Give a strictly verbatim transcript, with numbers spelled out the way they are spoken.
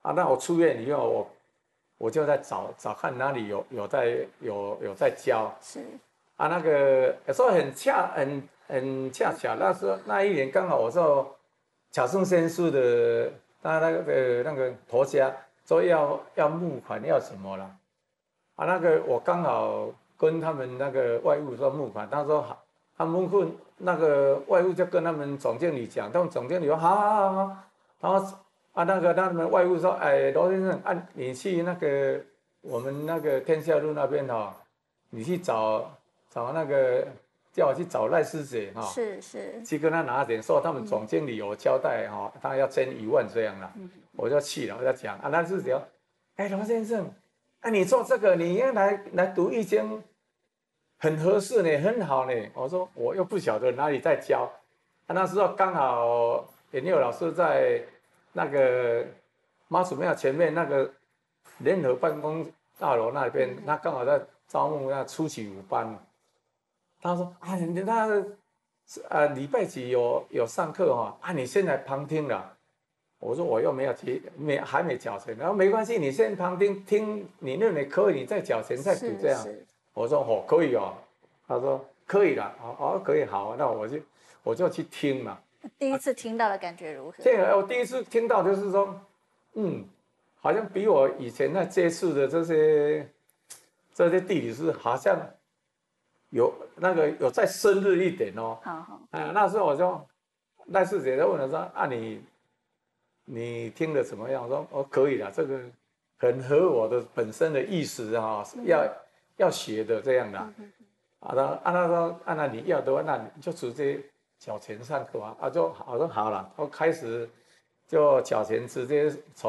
啊，那我出院以后，我我就在找找看哪里有有在有有在教。 是啊，那个有时候很恰很很恰巧，那时候那一年刚好我说巧胜先生的他那个那个头家说要要募款要什么了。啊，那个我刚好跟他们那个外务说募款，他说好，他们问那个外务就跟他们总经理讲，他们总经理说好好好好，然后啊那个他们外务说，哎罗先生，啊你去那个我们那个天下路那边哈、哦，你去找找那个叫我去找赖师姐哈、哦， 是是， 去跟他拿点，说他们总经理有交代哈、哦，他要捐一万这样了， 嗯我就去了，我就讲啊赖师姐，哎罗先生。哎、啊，你做这个，你应该来来读易经，很合适呢，很好呢。我说我又不晓得哪里在教，啊、那时候刚好严佑老师在那个妈祖庙前面那个联合办公大楼那边， 嗯他刚好在招募那初期五班。他说：“啊，你那呃礼拜几有有上课哈、哦？啊，你先来旁听了。”我说我又没有提，没还没缴钱，然后没关系，你先旁听听，你认为可以，你再缴钱再读这样。 是是， 我说哦可以哦，他说可以了，哦哦可以好，那我就我就去听嘛。 第一次听到的感觉如何？ 这个我第一次听到就是说，嗯，好像比我以前在接触的这些这些地理师好像有那个有再深入一点哦。 好好， 啊，那时候我就赖世杰就问我说啊你。你听得怎么样？我说哦，可以了，这个很合我的本身的意思哈、哦，要要学的这样的。啊，他按他说按照你要的话，那你就直接缴钱上课啊，啊就好，我说好了，我开始就缴钱直接从。